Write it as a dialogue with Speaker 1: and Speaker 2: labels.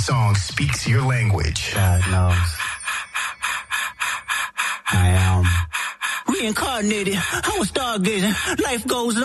Speaker 1: song speaks your language.
Speaker 2: God knows. I am.
Speaker 3: Reincarnated. I was stargazing. Life goes on.